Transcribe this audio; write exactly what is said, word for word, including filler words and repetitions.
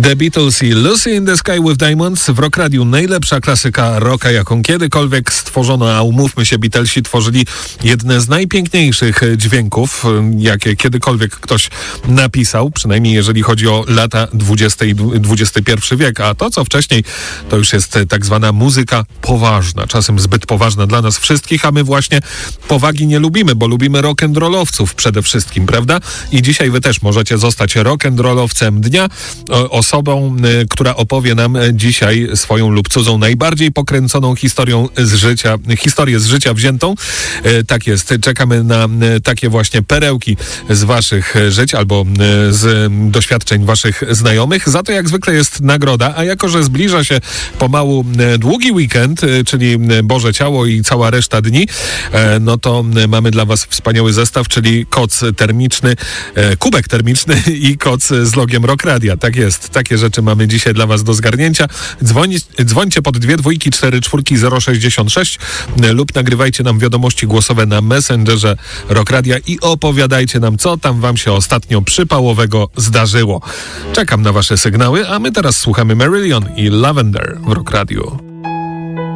The Beatles i Lucy in the Sky with Diamonds w Rock Radiu. Najlepsza klasyka rocka, jaką kiedykolwiek stworzono, a umówmy się, Beatlesi tworzyli jedne z najpiękniejszych dźwięków, jakie kiedykolwiek ktoś napisał, przynajmniej jeżeli chodzi o lata dwudziesty i dwudziesty pierwszy wiek, a to, co wcześniej, to już jest tak zwana muzyka poważna, czasem zbyt poważna dla nas wszystkich, a my właśnie powagi nie lubimy, bo lubimy rock'n'rollowców przede wszystkim, prawda? I dzisiaj wy też możecie zostać rock'n'rollowcem dnia, osobą, która opowie nam dzisiaj swoją lub cudzą najbardziej pokręconą historią z życia, historię z życia wziętą. Tak jest, czekamy na takie właśnie perełki z waszych żyć albo z doświadczeń waszych znajomych. Za to jak zwykle jest nagroda, a jako że zbliża się pomału długi weekend, czyli Boże Ciało i cała reszta dni, no to mamy dla was wspaniały zestaw, czyli koc termiczny, kubek termiczny i koc z logiem Rock Radia. Tak jest, takie rzeczy mamy dzisiaj dla was do zgarnięcia. Dzwoni, dzwońcie pod dwie dwójki, cztery czwórki, zero sześćdziesiąt sześć lub nagrywajcie nam wiadomości głosowe na Messengerze Rock Radia i opowiadajcie nam, co tam wam się ostatnio przypałowego zdarzyło. Czekam na wasze sygnały, a my teraz słuchamy Marillion i Lavender w Rock Radiu.